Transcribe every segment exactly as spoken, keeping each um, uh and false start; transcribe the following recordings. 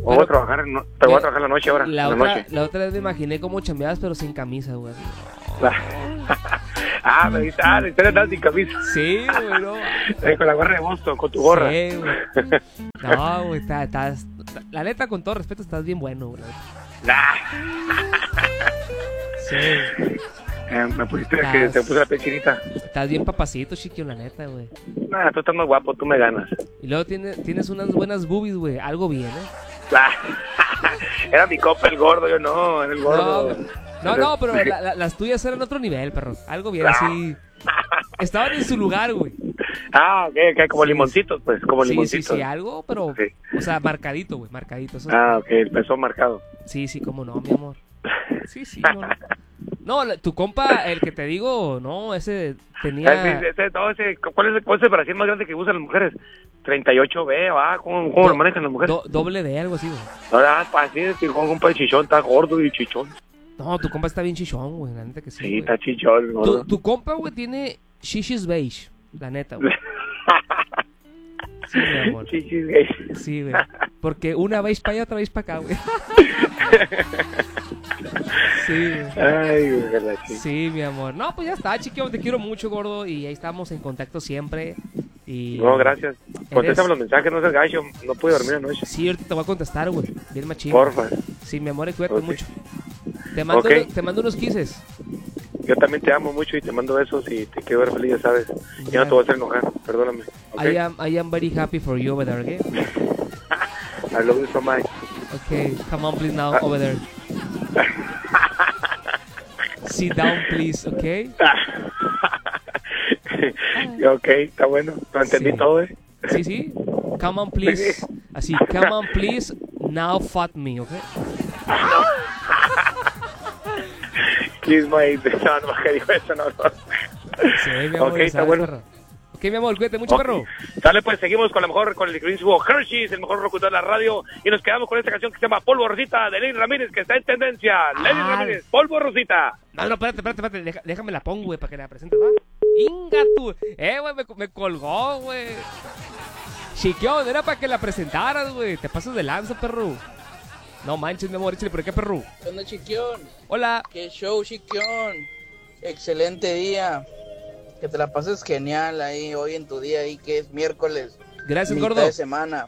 O Bueno, voy a trabajar, no, pero voy a me- trabajar la noche ahora. La, la otra, noche. la otra vez me imaginé como chambeabas, pero sin camisa, güey. Ah, me dice, ah, la historia andaba sin camisa. Sí, güey, no. Eh, con la gorra de Boston, con tu gorra. Sí, güey. No, güey, está- estás. La neta, con todo respeto, estás bien bueno, güey. Nah. Sí. Eh, me pusiste Ah, que te puse la piel chinita. Estás bien papacito, chiquillo, la neta, güey. Nah, tú estás más guapo, tú me ganas. Y luego tienes, tienes unas buenas boobies, güey. Algo bien, ¿eh? Ah, era mi copa el gordo, yo no, era el gordo. No, no, no, pero la- la- las tuyas eran otro nivel, perro. Algo bien, así. Estaban en su lugar, güey. Ah, ok, ok, como Sí, limoncitos, pues, como Sí, sí, limoncitos. sí, algo, pero. Sí. O sea, marcadito, güey, marcadito. Eso- Ah, ok, el pezón marcado. Sí, sí, cómo no, mi amor. Sí, sí, no, no. No, la- tu compa, el que te digo, no, ese tenía. Ese, ese, no, ese, ¿cuál, es, ¿Cuál es el Brasil más grande que usan las mujeres? treinta y ocho B, va, ¿cómo, cómo Do- lo manejan las mujeres? do- doble D, algo así, güey. Ahora, pues, así, si con compa de chichón, está gordo y chichón. No, tu compa está bien chichón, güey, la neta que sí. Sí, güey. está chichón, Tu, gordo. tu compa, güey, tiene shishis beige, la neta, güey. Sí, mi amor. Chichis, güey. Sí, güey. Porque una vez para allá, otra vez para acá, güey. Sí, güey. Ay, güey, la chica. Sí, mi amor. No, pues ya está, chiquillo. Te quiero mucho, gordo. Y ahí estamos en contacto siempre. Y... No, gracias. Contéstame los mensajes, no seas gacho. No pude dormir anoche. Sí, ahorita te voy a contestar, güey. Bien machín. Porfa. Sí, mi amor, y cuídate Ok. mucho. Te mando, Ok. te mando unos kisses. Yo también te amo mucho y te mando besos y te quiero ver feliz, ya sabes. Ya. Ya no te voy a hacer enojar, perdóname. ¿Ok? I am, I am very happy for you over there, okay? I love you so much. Okay, come on, please, now, Ah. over there. Sit down, please, okay? Ok, está bueno. Lo entendí Sí. todo, ¿eh? Sí, sí. Come on, please. Así, come on, please, now fuck me, okay? Kiss my... No, no, que dijo eso, no, no. Sí, mi amor, Ok, ya está sabes, bueno. perro. Ok, mi amor, cuídate mucho, Ok. perro. Dale, pues seguimos con la mejor, con el grandísimo Hershey's, el mejor locutor de la radio. Y nos quedamos con esta canción que se llama Polvo Rosita de Lenny Ramírez, que está en tendencia. Lenny Ah. Ramírez, Polvo Rosita. No, no, espérate, espérate, espérate. Deja- déjame la pongo, güey, para que la presentes, ¿va? Inga tú. Eh, güey, me, me colgó, güey. Chiquión, era para que la presentaras, güey. Te pasas de lanza, perro. No manches, mi amor, échale por qué, perro. ¿Qué onda, Chiquión? Hola. ¿Qué show, Chiquión? Excelente día. Que te la pases genial ahí hoy en tu día ahí que es miércoles. Gracias, mitad gordo. de semana.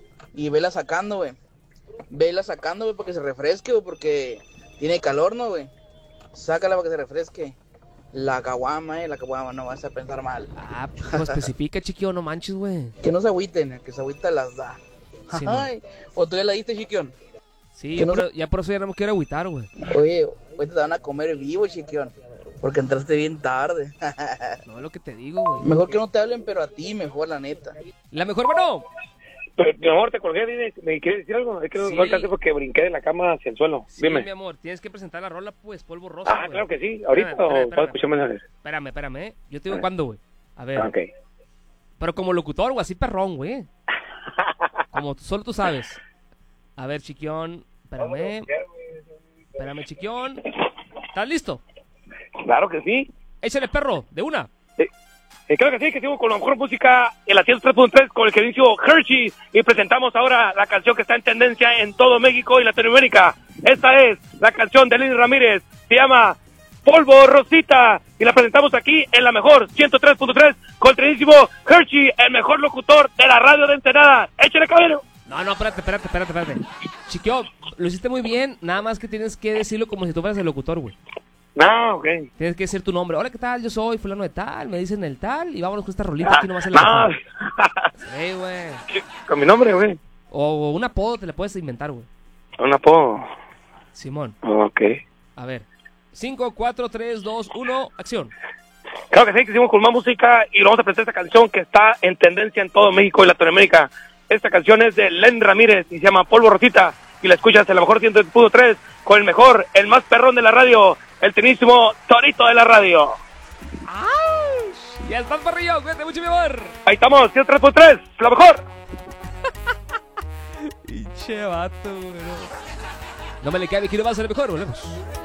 Y vela sacando, güey. Vela sacando, güey, para que se refresque, güey, porque tiene calor, ¿no, güey? Sácala para que se refresque. La caguama, eh, la caguama, no vas a pensar mal. Ah, pues especifica, chiquión, no manches, güey. Que no se agüiten, el que se agüita las da. Sí, Ay, ¿o tú ya la diste, Chiquión? Sí, Que ya, no por, ya por eso ya no me quiero agüitar, güey. Oye, hoy te van a comer vivo, Chiquión. Porque entraste bien tarde. No es lo que te digo, güey. Mejor que no te hablen, pero a ti mejor, la neta. La mejor, bueno. Pero, mi amor, te colgué, dime, ¿me quieres decir algo? Es que no Sí. no alcancé porque brinqué de la cama hacia el suelo. Sí, Dime. mi amor, tienes que presentar la rola, pues, polvo rosa, Ah, güey. claro que sí. ¿Ahorita Espérame, o espérame, puedo espérame. escuchar mensajes? Espérame, espérame, ¿eh? Yo te digo Ah. cuándo, güey. A ver. Ah, ok. Pero como locutor, güey, así perrón, güey. Como tú- solo tú sabes. A ver, chiquión. Espérame. Espérame, chiquión. ¿Estás listo? Claro que sí. Échale, perro, de una. Eh, claro que sí, que sigo con la mejor música en la ciento tres punto tres con el querido Hershey y presentamos ahora la canción que está en tendencia en todo México y Latinoamérica. Esta es la canción de Lenny Ramírez, se llama Polvo Rosita y la presentamos aquí en la mejor ciento tres punto tres con el queridísimo Hershey, el mejor locutor de la radio de Ensenada. ¡Échale, caballero! No, no, espérate, espérate, espérate, espérate. Chiquión, lo hiciste muy bien, nada más que tienes que decirlo como si tú fueras el locutor, güey. No, ok. Tienes que decir tu nombre. Hola, ¿qué tal? Yo soy fulano de tal, me dicen el tal y vámonos con esta rolita Ah, aquí nomás en la no. mejor. Sí, güey. Con mi nombre, güey. O un apodo te le puedes inventar, güey. Un apodo. Simón. Ok. A ver. cinco, cuatro, tres, dos, uno, acción. Claro que sí, que seguimos con más música y lo vamos a presentar esta canción que está en tendencia en todo México y Latinoamérica. Esta canción es de Lenny Ramírez y se llama Polvo Rosita y la escuchas en la mejor ciento tres punto tres con el mejor, el más perrón de la radio, el tenísimo Torito de la radio. ¡Ay! Ya estás, parrillo, cuídate mucho, mi amor. Ahí estamos, ciento tres punto tres, la mejor. Pinche vato, güey. No me le cae, quiero más a lo mejor, volvemos.